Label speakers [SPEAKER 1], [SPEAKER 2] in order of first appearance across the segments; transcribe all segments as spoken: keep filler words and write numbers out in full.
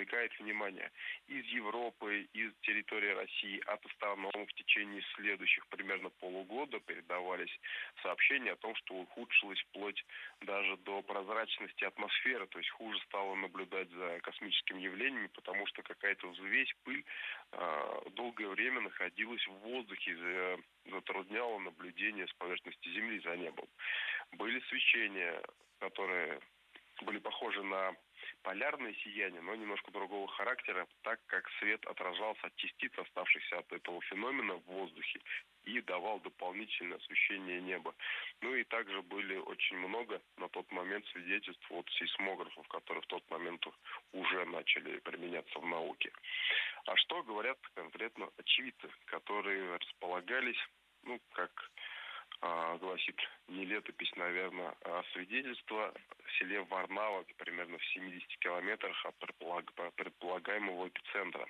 [SPEAKER 1] привлекает внимание из Европы, из территории России, от астрономов в течение следующих примерно полугода передавались сообщения о том, что ухудшилась вплоть даже до прозрачности атмосферы, то есть хуже стало наблюдать за космическими явлениями, потому что какая-то взвесь, пыль э, долгое время находилась в воздухе, за, затрудняла наблюдение с поверхности Земли за небом. Были свечения, которые были похожи на полярное сияние, но немножко другого характера, так как свет отражался от частиц, оставшихся от этого феномена в воздухе, и давал дополнительное освещение неба. Ну и также были очень много на тот момент свидетельств от сейсмографов, которые в тот момент уже начали применяться в науке. А что говорят конкретно очевидцы, которые располагались, ну, как а, гласит не летопись, наверное, а свидетельство в селе Варнава, примерно в семидесяти километрах от предполаг... предполагаемого эпицентра.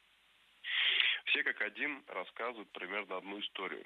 [SPEAKER 1] Все как один рассказывают примерно одну историю.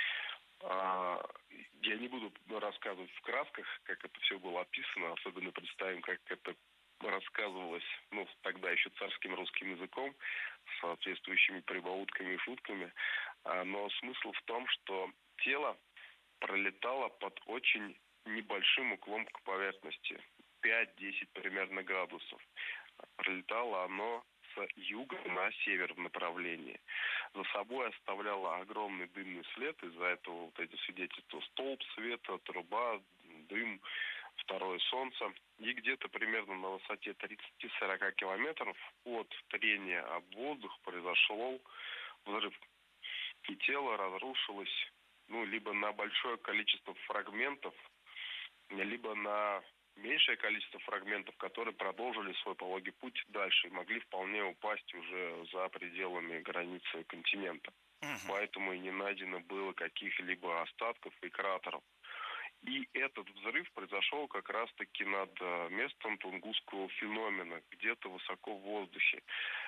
[SPEAKER 1] А, я не буду рассказывать в красках, как это все было описано, особенно представим, как это рассказывалось, ну, тогда еще царским русским языком, с соответствующими прибаутками и шутками. А, но смысл в том, что тело пролетало под очень небольшим уклом к поверхности, пять-десять примерно градусов. Пролетало оно с юга на север в направлении. За собой оставляло огромный дымный след, из-за этого вот эти свидетельства: столб света, труба, дым, второе солнце. И где-то примерно на высоте тридцать-сорок километров от трения об воздух произошел взрыв. И тело разрушилось, ну, либо на большое количество фрагментов, либо на меньшее количество фрагментов, которые продолжили свой пологий путь дальше и могли вполне упасть уже за пределами границы континента. Uh-huh. Поэтому и не найдено было каких-либо остатков и кратеров. И этот взрыв произошел как раз-таки над местом Тунгусского феномена, где-то высоко в воздухе,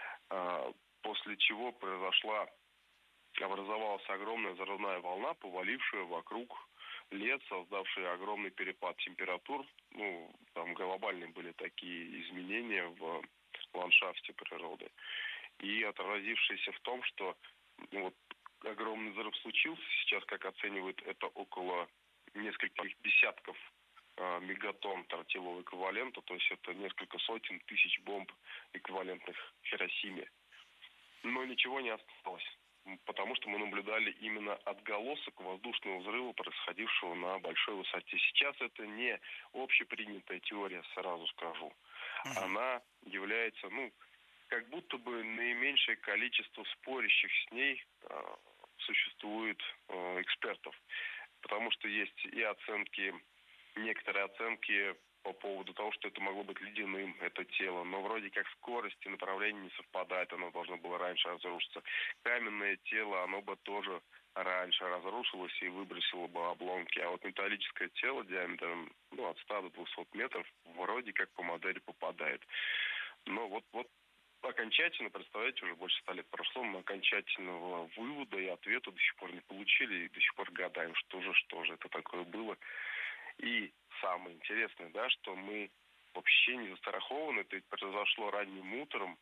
[SPEAKER 1] после чего произошла, образовалась огромная взрывная волна, повалившая вокруг лес, создавший огромный перепад температур. Ну, там глобальные были такие изменения в ландшафте природы. И отразившиеся в том, что, ну, вот, огромный взрыв случился. Сейчас, как оценивают, это около нескольких десятков э, мегатонн тротилового эквивалента. То есть это несколько сотен тысяч бомб, эквивалентных Хиросиме. Но ничего не осталось, потому что мы наблюдали именно отголосок воздушного взрыва, происходившего на большой высоте. Сейчас это не общепринятая теория, сразу скажу. Uh-huh. Она является, ну, как будто бы наименьшее количество спорящих с ней э, существует э, экспертов. Потому что есть и оценки, некоторые оценки по поводу того, что это могло быть ледяным, это тело, но вроде как скорость и направление не совпадает, оно должно было раньше разрушиться. Каменное тело, оно бы тоже раньше разрушилось и выбросило бы обломки, а вот металлическое тело диаметром, ну, от ста до двухсот метров вроде как по модели попадает. Но вот, вот окончательно, представляете, уже больше ста лет прошло, мы окончательного вывода и ответа до сих пор не получили, и до сих пор гадаем, что же, что же это такое было. И самое интересное, да, что мы вообще не застрахованы, это произошло ранним утром,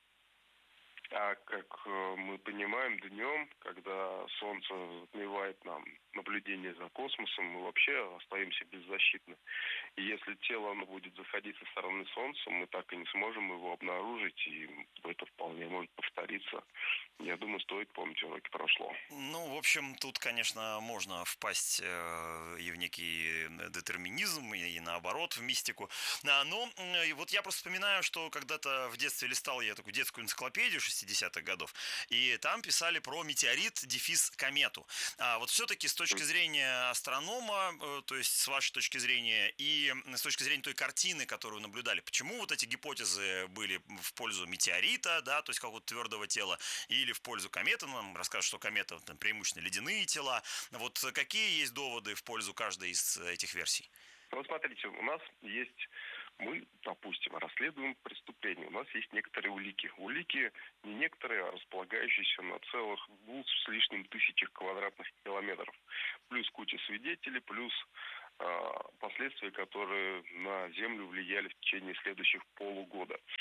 [SPEAKER 1] а как мы понимаем, днем, когда солнце затмевает нам наблюдение за космосом, мы вообще остаемся беззащитны. И если тело оно будет заходить со стороны солнца, мы так и не сможем его обнаружить, и это вполне может повториться. Я думаю, стоит помнить, уроки прошло.
[SPEAKER 2] Ну, в общем, тут, конечно, можно впасть э, и в некий детерминизм, и, и наоборот, в мистику. А, но э, вот я просто вспоминаю, что когда-то в детстве листал я такую детскую энциклопедию шестидесятых годов, и там писали про метеорит, дефис комету. А вот все-таки с точки зрения астронома, э, то есть с вашей точки зрения, и с точки зрения той картины, которую наблюдали, почему вот эти гипотезы были в пользу метеорита, да, то есть какого-то твердого тела, или в пользу кометы, нам расскажут, что комета там преимущественно ледяные тела. Вот какие есть доводы в пользу каждой из этих версий?
[SPEAKER 1] Ну, смотрите, у нас есть, мы, допустим, расследуем преступление, у нас есть некоторые улики. Улики не некоторые, а располагающиеся на целых двух с лишним тысячах квадратных километров. Плюс куча свидетелей, плюс э, последствия, которые на Землю влияли в течение следующих полугода.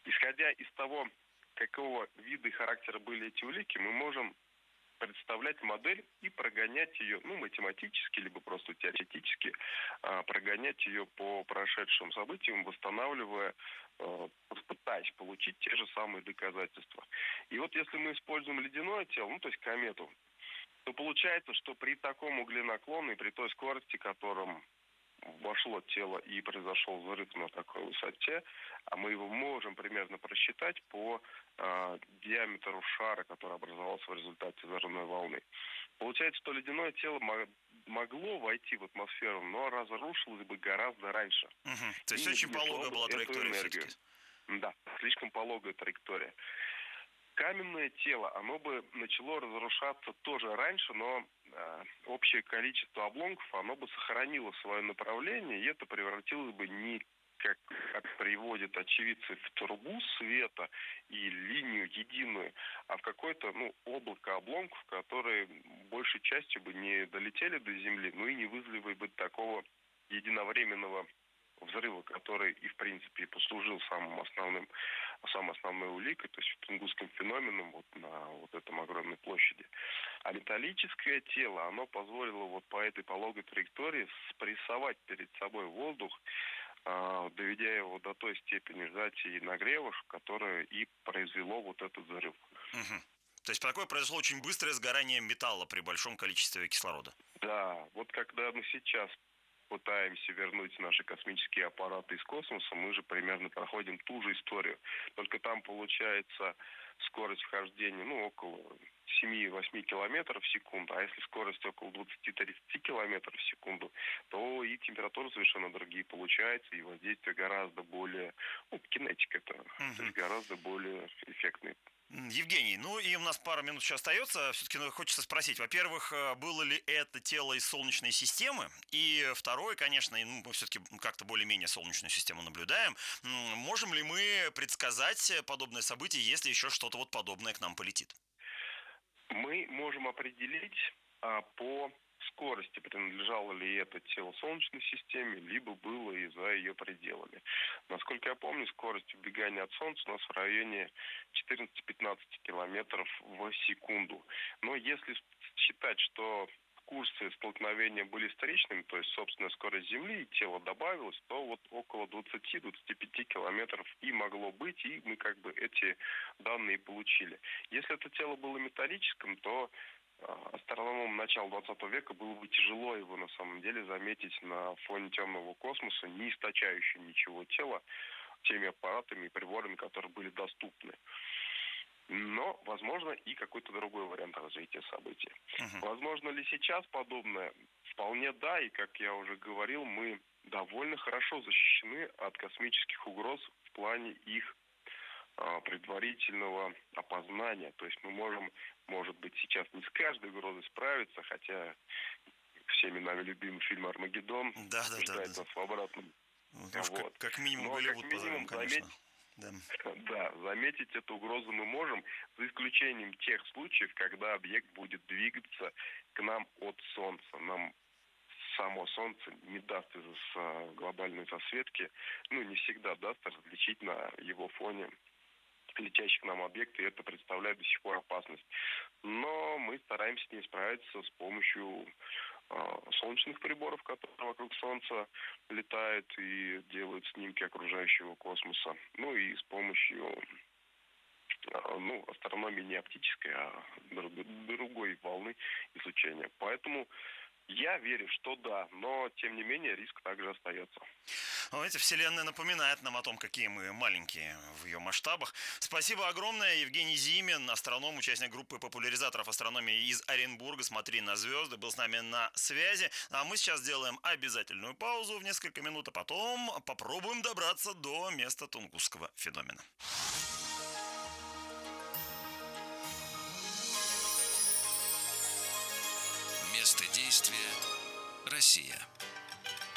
[SPEAKER 1] Исходя из того, какого вида и характера были эти улики, мы можем представлять модель и прогонять ее, ну, математически, либо просто теоретически, а, прогонять ее по прошедшим событиям, восстанавливая, а, пытаясь получить те же самые доказательства. И вот если мы используем ледяное тело, ну, то есть комету, то получается, что при таком угленаклоне и при той скорости, которым вошло тело и произошел взрыв на такой высоте, а мы его можем примерно просчитать по э, диаметру шара, который образовался в результате взрывной волны. Получается, что ледяное тело могло войти в атмосферу, но разрушилось бы гораздо раньше.
[SPEAKER 2] Угу. То есть очень пологая была траектория все-таки.
[SPEAKER 1] Да, слишком пологая траектория. Каменное тело, оно бы начало разрушаться тоже раньше, но э, общее количество обломков, оно бы сохранило свое направление, и это превратилось бы не, как, как приводят очевидцы, в трубу света и линию единую, а в какое-то, ну, облако обломков, которые большей частью бы не долетели до Земли, ну и не вызвали бы такого единовременного взрыва, который и, в принципе, послужил самым основным, самой основной уликой, то есть тунгусским феноменом вот на вот этом огромной площади. А металлическое тело, оно позволило вот по этой пологой траектории спрессовать перед собой воздух, доведя его до той степени сжатия и нагрева, которое и произвело вот этот взрыв.
[SPEAKER 2] Угу. То есть такое произошло очень быстрое сгорание металла при большом количестве кислорода.
[SPEAKER 1] Да, вот когда мы сейчас пытаемся вернуть наши космические аппараты из космоса, мы же примерно проходим ту же историю. Только там получается скорость вхождения, ну, около семь-восемь километров в секунду, а если скорость около двадцать-тридцать километров в секунду, то и температура совершенно другие получается, и воздействие гораздо более, ну, кинетика это, угу. То есть гораздо более эффектный.
[SPEAKER 2] Евгений, ну и у нас пара минут еще остается. Все-таки ну, хочется спросить, во-первых, было ли это тело из Солнечной системы? И второе, конечно, ну, мы все-таки как-то более-менее Солнечную систему наблюдаем. Можем ли мы предсказать подобное событие, если еще что-то вот подобное к нам полетит?
[SPEAKER 1] Мы можем определить а, по скорости, принадлежало ли это тело Солнечной системе, либо было и за ее пределами. Насколько я помню, скорость убегания от Солнца у нас в районе четырнадцать-пятнадцать километров в секунду. Но если считать, что курсы столкновения были встречными, то есть собственная скорость Земли и тело добавилось, то вот около двадцать-двадцать пять километров и могло быть, и мы как бы эти данные получили. Если это тело было металлическим, то астрономам начала двадцатого века было бы тяжело его на самом деле заметить на фоне темного космоса, не источающего ничего тела, теми аппаратами и приборами, которые были доступны. Но, возможно, и какой-то другой вариант развития событий. Uh-huh. Возможно ли сейчас подобное? Вполне да, и, как я уже говорил, мы довольно хорошо защищены от космических угроз в плане их предварительного опознания. То есть мы можем, может быть, сейчас не с каждой угрозой справиться, хотя всеми нами любимый фильм «Армагеддон»
[SPEAKER 2] да, да,
[SPEAKER 1] ждает
[SPEAKER 2] да, да.
[SPEAKER 1] нас в обратном.
[SPEAKER 2] Ну, вот. как, как минимум Голливуд позовем, конечно. Да.
[SPEAKER 1] да, заметить эту угрозу мы можем, за исключением тех случаев, когда объект будет двигаться к нам от Солнца. Нам само Солнце не даст из-за глобальной засветки, ну, не всегда даст различить на его фоне летящих к нам объекты, и это представляет до сих пор опасность. Но мы стараемся с ней справиться с помощью э, солнечных приборов, которые вокруг Солнца летают и делают снимки окружающего космоса. Ну и с помощью э, ну, астрономии не оптической, а другой волны излучения. Поэтому я верю, что да, но тем не менее риск также остается.
[SPEAKER 2] Ну, знаете, Вселенная напоминает нам о том, какие мы маленькие в ее масштабах. Спасибо огромное. Евгений Зимин, астроном, участник группы популяризаторов астрономии из Оренбурга. «Смотри на звезды», был с нами на связи. А мы сейчас сделаем обязательную паузу в несколько минут, а потом попробуем добраться до места тунгусского феномена.
[SPEAKER 3] Место действия – Россия.